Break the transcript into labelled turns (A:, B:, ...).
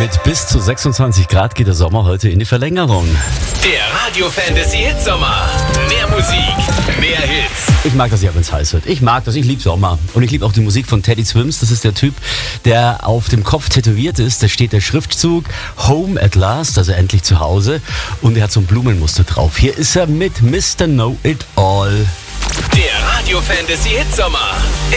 A: Mit bis zu 26 Grad geht der Sommer heute in die Verlängerung.
B: Der Radio Fantasy Hitsommer. Mehr Musik, mehr Hits.
A: Ich mag das ja, wenn es heiß wird. Ich mag das, ich liebe Sommer. Und ich liebe auch die Musik von Teddy Swims. Das ist der Typ, der auf dem Kopf tätowiert ist. Da steht der Schriftzug Home at Last, also endlich zu Hause. Und er hat so ein Blumenmuster drauf. Hier ist er mit Mr. Know It All.
B: Der Radio Fantasy Hitsommer.